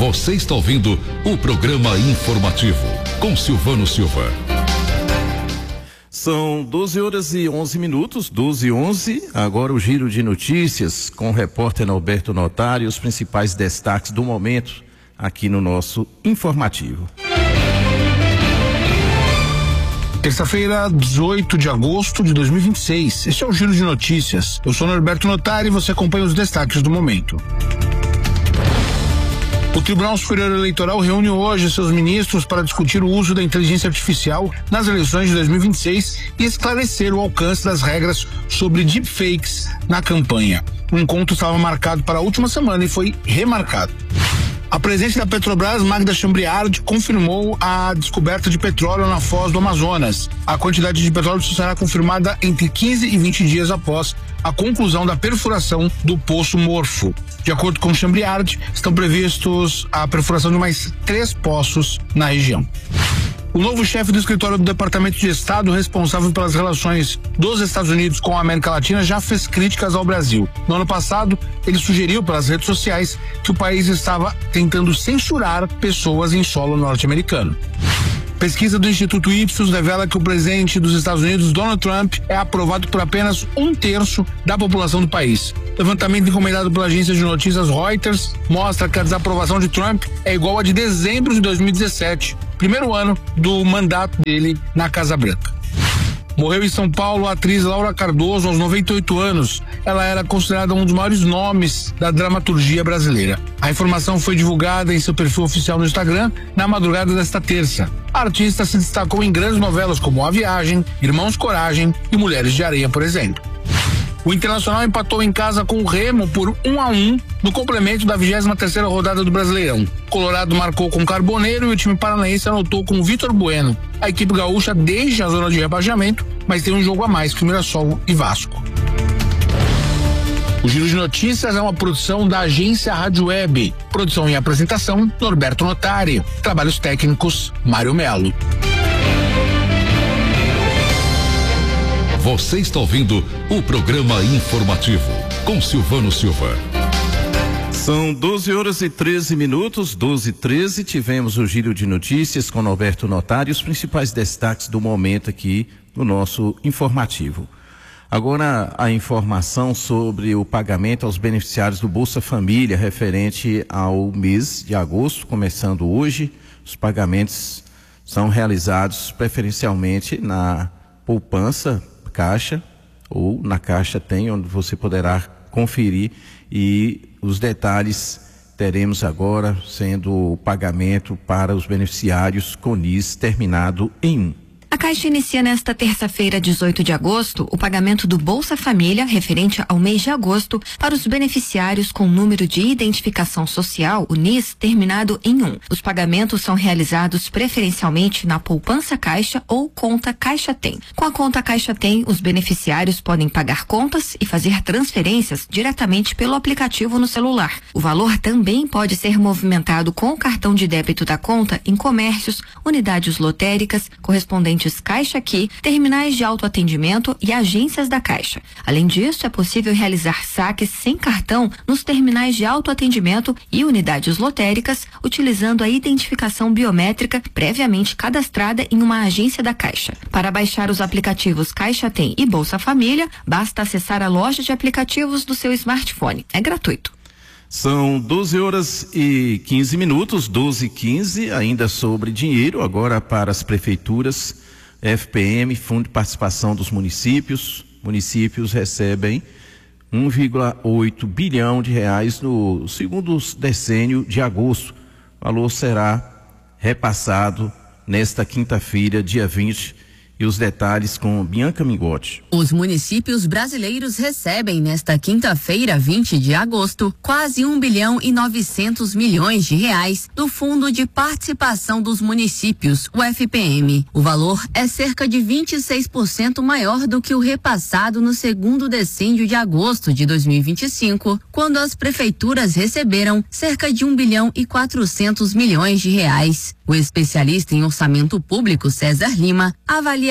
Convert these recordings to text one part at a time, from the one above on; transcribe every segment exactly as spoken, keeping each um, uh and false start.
Você está ouvindo o programa informativo com Silvano Silva. São doze horas e onze minutos, doze e onze. Agora o giro de notícias com o repórter Norberto Notari, os principais destaques do momento aqui no nosso informativo. Terça-feira, dezoito de agosto de dois mil e vinte e seis. Este é o Giro de Notícias. Eu sou Norberto Notari e você acompanha os destaques do momento. O Tribunal Superior Eleitoral reúne hoje seus ministros para discutir o uso da inteligência artificial nas eleições de dois mil e vinte e seis e esclarecer o alcance das regras sobre deepfakes na campanha. O encontro estava marcado para a última semana e foi remarcado. A presidente da Petrobras, Magda Chambriard, confirmou a descoberta de petróleo na foz do Amazonas. A quantidade de petróleo será confirmada entre quinze e vinte dias após a conclusão da perfuração do Poço Morfo. De acordo com Chambriard, estão previstos a perfuração de mais três poços na região. O novo chefe do escritório do Departamento de Estado, responsável pelas relações dos Estados Unidos com a América Latina, já fez críticas ao Brasil. No ano passado, ele sugeriu pelas redes sociais que o país estava tentando censurar pessoas em solo norte-americano. Pesquisa do Instituto Ipsos revela que o presidente dos Estados Unidos, Donald Trump, é aprovado por apenas um terço da população do país. Levantamento encomendado pela agência de notícias Reuters mostra que a desaprovação de Trump é igual a de dezembro de dois mil e dezessete, primeiro ano do mandato dele na Casa Branca. Morreu em São Paulo a atriz Laura Cardoso aos noventa e oito anos. Ela era considerada um dos maiores nomes da dramaturgia brasileira. A informação foi divulgada em seu perfil oficial no Instagram na madrugada desta terça. A artista se destacou em grandes novelas como A Viagem, Irmãos Coragem e Mulheres de Areia, por exemplo. O Internacional empatou em casa com o Remo por um a um no complemento da vigésima terceira rodada do Brasileirão. O Colorado marcou com Carboneiro e o time paranaense anotou com Vitor Bueno. A equipe gaúcha deixa a zona de rebaixamento, mas tem um jogo a mais que Mirassol e Vasco. O Giro de Notícias é uma produção da agência Rádio Web. Produção e apresentação, Norberto Notari. Trabalhos técnicos, Mário Melo. Você está ouvindo o programa informativo com Silvano Silva. São doze horas e treze minutos, doze e treze. Tivemos o Giro de Notícias com Norberto Notari, os principais destaques do momento aqui no nosso informativo. Agora a informação sobre o pagamento aos beneficiários do Bolsa Família referente ao mês de agosto, começando hoje. Os pagamentos são realizados preferencialmente na poupança Caixa, ou na Caixa Tem, onde você poderá conferir, e os detalhes teremos agora sendo o pagamento para os beneficiários com N I S terminado em um. A Caixa inicia nesta terça-feira, dezoito de agosto, o pagamento do Bolsa Família referente ao mês de agosto para os beneficiários com número de identificação social, o N I S, terminado em um. Os pagamentos são realizados preferencialmente na poupança Caixa ou conta Caixa Tem. Com a conta Caixa Tem, os beneficiários podem pagar contas e fazer transferências diretamente pelo aplicativo no celular. O valor também pode ser movimentado com o cartão de débito da conta em comércios, unidades lotéricas, correspondentes Caixa Aqui, terminais de autoatendimento e agências da Caixa. Além disso, é possível realizar saques sem cartão nos terminais de autoatendimento e unidades lotéricas, utilizando a identificação biométrica previamente cadastrada em uma agência da Caixa. Para baixar os aplicativos Caixa Tem e Bolsa Família, basta acessar a loja de aplicativos do seu smartphone. É gratuito. São doze horas e quinze minutos, doze e quinze, ainda sobre dinheiro, agora para as prefeituras, F P M, Fundo de Participação dos Municípios. Municípios recebem um vírgula oito bilhão de reais no segundo decênio de agosto. O valor será repassado nesta quinta-feira, dia vinte. E os detalhes com Bianca Mingotti. Os municípios brasileiros recebem nesta quinta-feira, vinte de agosto, quase um bilhão e novecentos milhões de reais do Fundo de Participação dos Municípios, o F P M. O valor é cerca de vinte e seis por cento maior do que o repassado no segundo decênio de agosto de dois mil e vinte e cinco, quando as prefeituras receberam cerca de um bilhão e quatrocentos milhões de reais. O especialista em orçamento público, César Lima, avalia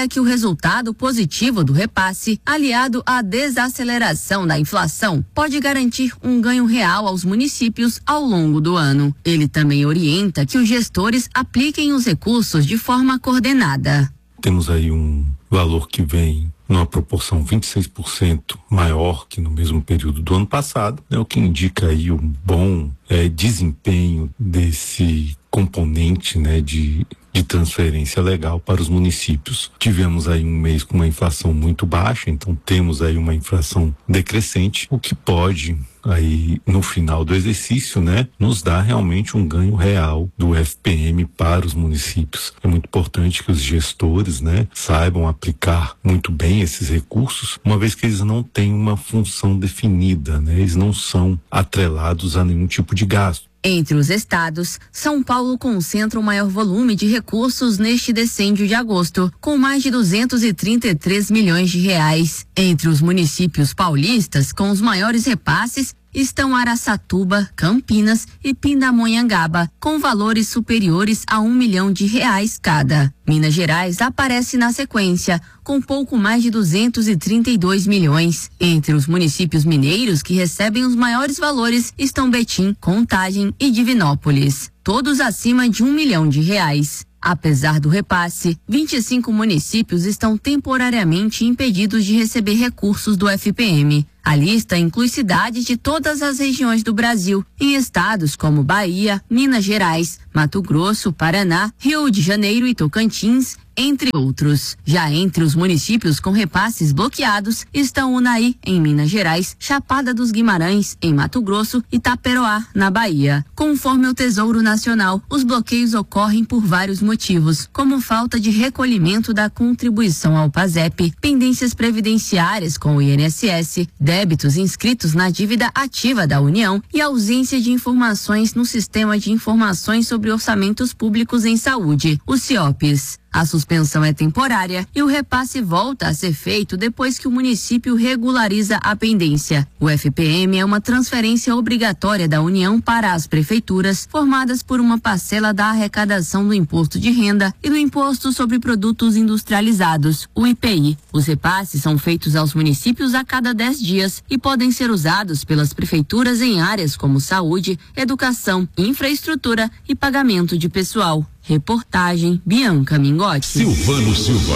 avalia que o resultado positivo do repasse, aliado à desaceleração da inflação, pode garantir um ganho real aos municípios ao longo do ano. Ele também orienta que os gestores apliquem os recursos de forma coordenada. Temos aí um valor que vem numa proporção vinte e seis por cento maior que no mesmo período do ano passado, né, o que indica aí um bom é, desempenho desse componente, né, de, de transferência legal para os municípios. Tivemos aí um mês com uma inflação muito baixa, então temos aí uma inflação decrescente, o que pode aí no final do exercício, né, nos dar realmente um ganho real do F P M para os municípios. É muito importante que os gestores, né, saibam aplicar muito bem esses recursos, uma vez que eles não têm uma função definida, né, eles não são atrelados a nenhum tipo de gasto. Entre os estados, São Paulo concentra o maior volume de recursos neste decêndio de agosto, com mais de duzentos e trinta e três milhões de reais. Entre os municípios paulistas, com os maiores repasses, estão Araçatuba, Campinas e Pindamonhangaba, com valores superiores a um milhão de reais cada. Minas Gerais aparece na sequência, com pouco mais de duzentos e trinta e dois milhões. Entre os municípios mineiros que recebem os maiores valores estão Betim, Contagem e Divinópolis, todos acima de um milhão de reais. Apesar do repasse, vinte e cinco municípios estão temporariamente impedidos de receber recursos do F P M. A lista inclui cidades de todas as regiões do Brasil, em estados como Bahia, Minas Gerais, Mato Grosso, Paraná, Rio de Janeiro e Tocantins, entre outros. Já entre os municípios com repasses bloqueados estão Unai, em Minas Gerais, Chapada dos Guimarães, em Mato Grosso e Taperoá, na Bahia. Conforme o Tesouro Nacional, os bloqueios ocorrem por vários motivos, como falta de recolhimento da contribuição ao PASEP, pendências previdenciárias com o I N S S, débitos inscritos na dívida ativa da União e ausência de informações no Sistema de Informações sobre Orçamentos Públicos em Saúde, o CIOPS. A suspensão é temporária e o repasse volta a ser feito depois que o município regulariza a pendência. O F P M é uma transferência obrigatória da União para as prefeituras, formadas por uma parcela da arrecadação do Imposto de Renda e do Imposto sobre Produtos Industrializados, o I P I. Os repasses são feitos aos municípios a cada dez dias e podem ser usados pelas prefeituras em áreas como saúde, educação, infraestrutura e pagamento de pessoal. Reportagem Bianca Mingotti. Silvano Silva.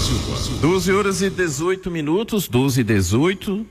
doze horas e dezoito minutos, doze e dezoito.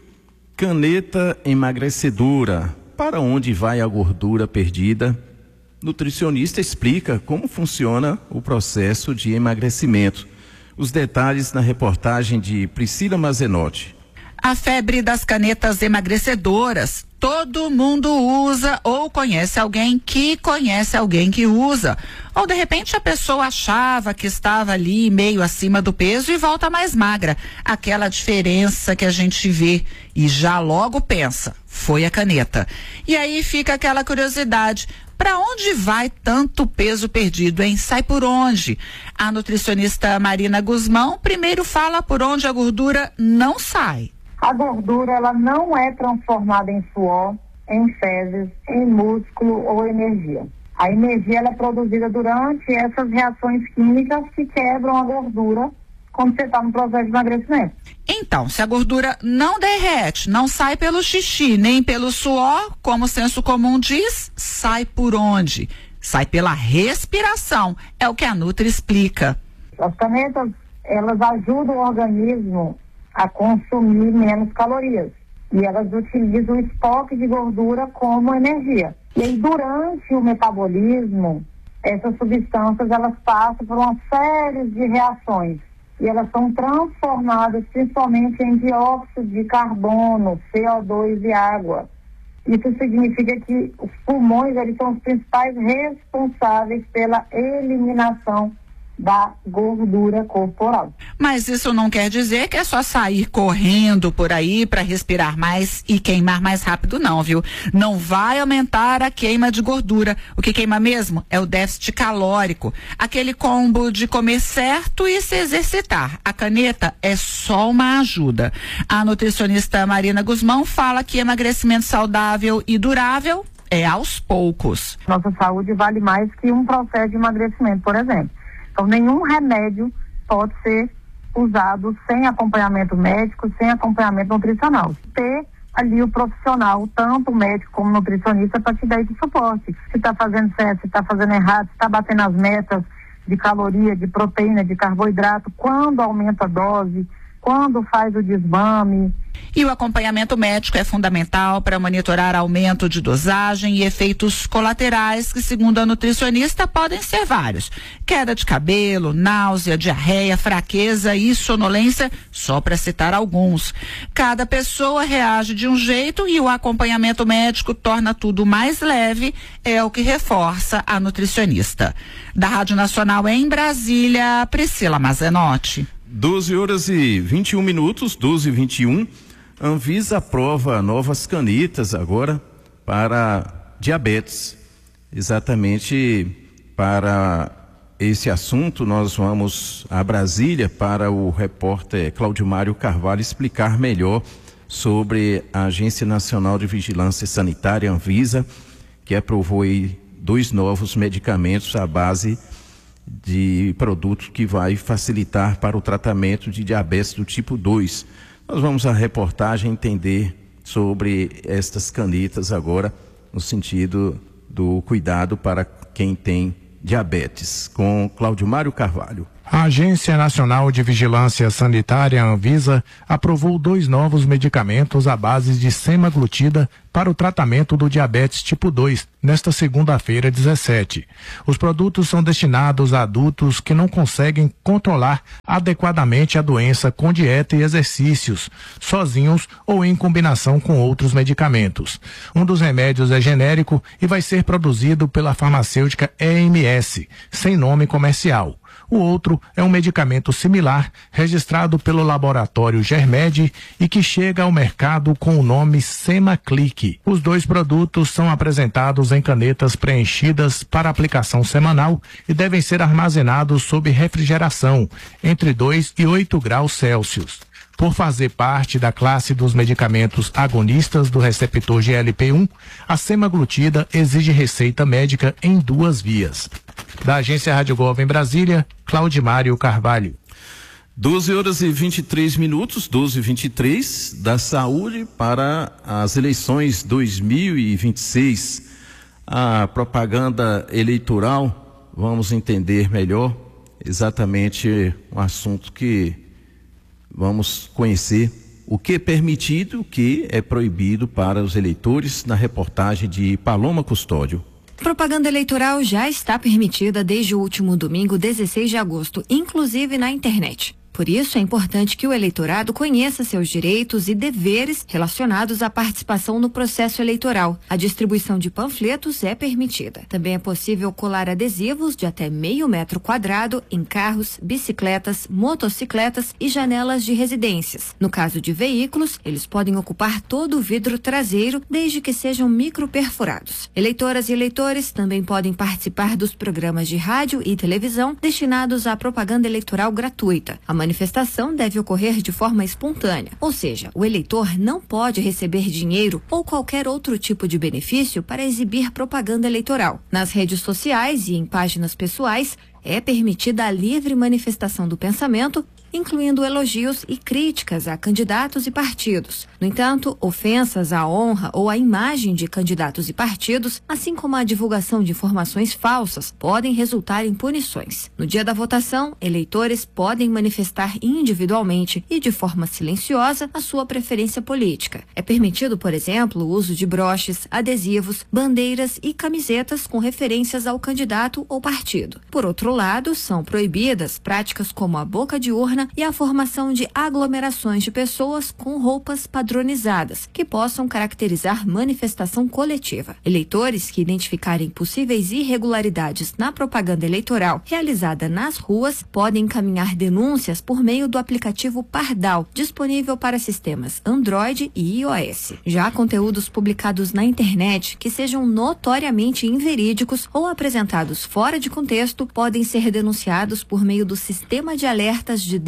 Caneta emagrecedora. Para onde vai a gordura perdida? Nutricionista explica como funciona o processo de emagrecimento. Os detalhes na reportagem de Priscila Mazenotti. A febre das canetas emagrecedoras. Todo mundo usa ou conhece alguém que conhece alguém que usa. Ou de repente a pessoa achava que estava ali meio acima do peso e volta mais magra. Aquela diferença que a gente vê e já logo pensa, foi a caneta. E aí fica aquela curiosidade. Para onde vai tanto peso perdido, hein? Sai por onde? A nutricionista Marina Guzmão primeiro fala por onde a gordura não sai. A gordura, ela não é transformada em suor, em fezes, em músculo ou energia. A energia, ela é produzida durante essas reações químicas que quebram a gordura quando você está no processo de emagrecimento. Então, se a gordura não derrete, não sai pelo xixi, nem pelo suor, como o senso comum diz, sai por onde? Sai pela respiração, é o que a Nutri explica. As canetas, elas ajudam o organismo a consumir menos calorias. E elas utilizam o estoque de gordura como energia. E aí, durante o metabolismo, essas substâncias, elas passam por uma série de reações. E elas são transformadas principalmente em dióxido de carbono, C O dois e água. Isso significa que os pulmões, eles são os principais responsáveis pela eliminação da gordura corporal. Mas isso não quer dizer que é só sair correndo por aí para respirar mais e queimar mais rápido, não, viu? Não vai aumentar a queima de gordura. O que queima mesmo é o déficit calórico, aquele combo de comer certo e se exercitar. A caneta é só uma ajuda. A nutricionista Marina Guzmão fala que emagrecimento saudável e durável é aos poucos. Nossa saúde vale mais que um processo de emagrecimento, por exemplo. Então, nenhum remédio pode ser usados sem acompanhamento médico, sem acompanhamento nutricional. Ter ali o profissional, tanto o médico como o nutricionista, para te dar esse suporte. Se está fazendo certo, se está fazendo errado, se está batendo as metas de caloria, de proteína, de carboidrato, quando aumenta a dose, quando faz o desmame. E o acompanhamento médico é fundamental para monitorar aumento de dosagem e efeitos colaterais que, segundo a nutricionista, podem ser vários. Queda de cabelo, náusea, diarreia, fraqueza e sonolência, só para citar alguns. Cada pessoa reage de um jeito e o acompanhamento médico torna tudo mais leve, é o que reforça a nutricionista. Da Rádio Nacional em Brasília, Priscila Mazenotti. doze horas e vinte e um minutos, doze e vinte e um. Anvisa aprova novas canetas agora para diabetes. Exatamente para esse assunto, nós vamos a Brasília para o repórter Claudio Mário Carvalho explicar melhor sobre a Agência Nacional de Vigilância Sanitária, Anvisa, que aprovou aí dois novos medicamentos à base de produto que vai facilitar para o tratamento de diabetes do tipo dois. Nós vamos à reportagem entender sobre estas canetas agora, no sentido do cuidado para quem tem diabetes, com Claudio Mário Carvalho. A Agência Nacional de Vigilância Sanitária, Anvisa, aprovou dois novos medicamentos à base de semaglutida para o tratamento do diabetes tipo dois, nesta segunda-feira, dezessete. Os produtos são destinados a adultos que não conseguem controlar adequadamente a doença com dieta e exercícios, sozinhos ou em combinação com outros medicamentos. Um dos remédios é genérico e vai ser produzido pela farmacêutica E M S, sem nome comercial. O outro é um medicamento similar, registrado pelo laboratório Germed e que chega ao mercado com o nome Semaclick. Os dois produtos são apresentados em canetas preenchidas para aplicação semanal e devem ser armazenados sob refrigeração, entre dois e oito graus Celsius. Por fazer parte da classe dos medicamentos agonistas do receptor G L P um, a semaglutida exige receita médica em duas vias. Da Agência Rádio Gov em Brasília, Claudio Mário Carvalho. doze horas e vinte e três minutos, doze e vinte e três, da saúde para as eleições dois mil e vinte e seis. A propaganda eleitoral, vamos entender melhor exatamente um assunto que vamos conhecer o que é permitido e o que é proibido para os eleitores na reportagem de Paloma Custódio. Propaganda eleitoral já está permitida desde o último domingo, dezesseis de agosto, inclusive na internet. Por isso, é importante que o eleitorado conheça seus direitos e deveres relacionados à participação no processo eleitoral. A distribuição de panfletos é permitida. Também é possível colar adesivos de até meio metro quadrado em carros, bicicletas, motocicletas e janelas de residências. No caso de veículos, eles podem ocupar todo o vidro traseiro, desde que sejam microperfurados. Eleitoras e eleitores também podem participar dos programas de rádio e televisão destinados à propaganda eleitoral gratuita. A manifestação deve ocorrer de forma espontânea, ou seja, o eleitor não pode receber dinheiro ou qualquer outro tipo de benefício para exibir propaganda eleitoral. Nas redes sociais e em páginas pessoais, é permitida a livre manifestação do pensamento, incluindo elogios e críticas a candidatos e partidos. No entanto, ofensas à honra ou à imagem de candidatos e partidos, assim como a divulgação de informações falsas, podem resultar em punições. No dia da votação, eleitores podem manifestar individualmente e de forma silenciosa a sua preferência política. É permitido, por exemplo, o uso de broches, adesivos, bandeiras e camisetas com referências ao candidato ou partido. Por outro lado, são proibidas práticas como a boca de urna e a formação de aglomerações de pessoas com roupas padronizadas, que possam caracterizar manifestação coletiva. Eleitores que identificarem possíveis irregularidades na propaganda eleitoral realizada nas ruas podem encaminhar denúncias por meio do aplicativo Pardal, disponível para sistemas Android e iOS. Já conteúdos publicados na internet que sejam notoriamente inverídicos ou apresentados fora de contexto podem ser denunciados por meio do sistema de alertas de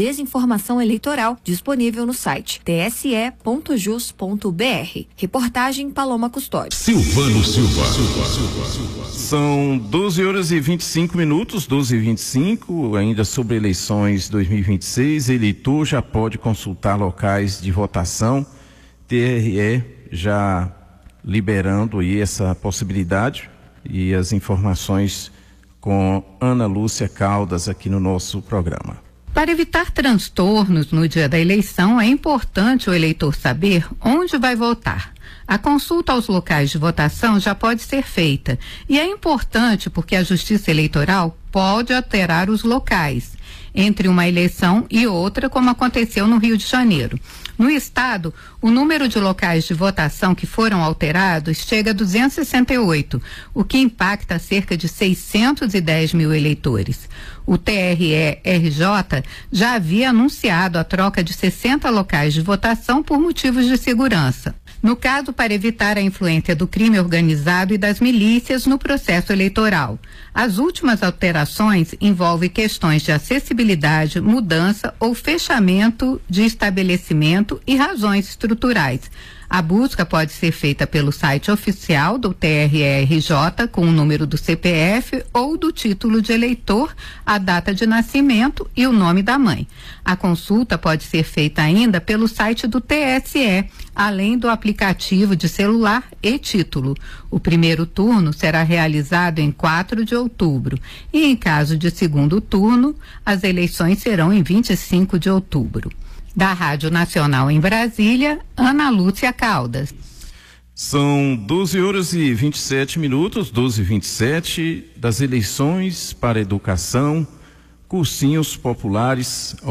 desinformação eleitoral, disponível no site t s e ponto jus ponto b r. Reportagem Paloma Custódio. Silvano Silva. São doze horas e vinte e cinco minutos, doze e vinte e cinco, ainda sobre eleições dois mil e vinte e seis. Eleitor já pode consultar locais de votação. T R E já liberando aí essa possibilidade, e as informações com Ana Lúcia Caldas aqui no nosso programa. Para evitar transtornos no dia da eleição, é importante o eleitor saber onde vai votar. A consulta aos locais de votação já pode ser feita, e é importante porque a Justiça Eleitoral pode alterar os locais entre uma eleição e outra, como aconteceu no Rio de Janeiro. No estado, o número de locais de votação que foram alterados chega a duzentos e sessenta e oito, o que impacta cerca de seiscentos e dez mil eleitores. O T R E R J já havia anunciado a troca de sessenta locais de votação por motivos de segurança. No caso, para evitar a influência do crime organizado e das milícias no processo eleitoral. As últimas alterações envolvem questões de acessibilidade, mudança ou fechamento de estabelecimento e razões estruturais. A busca pode ser feita pelo site oficial do T R E R J com o número do C P F ou do título de eleitor, a data de nascimento e o nome da mãe. A consulta pode ser feita ainda pelo site do T S E, além do aplicativo de celular e título. O primeiro turno será realizado em quatro de outubro e, em caso de segundo turno, as eleições serão em vinte e cinco de outubro. Da Rádio Nacional em Brasília, Ana Lúcia Caldas. São doze horas e vinte e sete minutos, doze e vinte e sete, das eleições para a educação, cursinhos populares